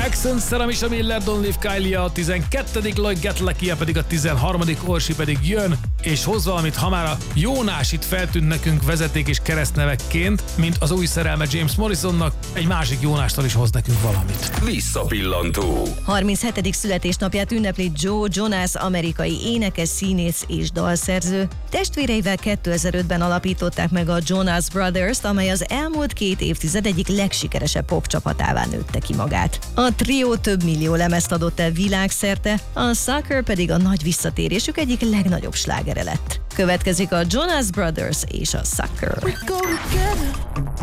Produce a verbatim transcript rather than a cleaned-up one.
Jackson, Sarah Misha Miller, Don Leave Kylie a tizenkettedik, Lloyd Get Lucky pedig a tizenharmadik, Orsi pedig jön, és hoz valamit, ha már a Jónás itt feltűnt nekünk vezeték és keresztnevekként, mint az új szerelme James Morrisonnak, egy másik Jónástól is hoz nekünk valamit. Visszapillantó. harminchetedik születésnapját ünnepli Joe Jonas, amerikai énekes, színész és dalszerző. Testvéreivel kétezer-ötben alapították meg a Jonas Brothers-t, amely az elmúlt két évtized egyik legsikeresebb popcsapatává nőtte ki magát. A trió több millió lemezt adott el világszerte, a Sucker pedig a nagy visszatérésük egyik legnagyobb slágere lett. Következik a Jonas Brothers és a Sucker.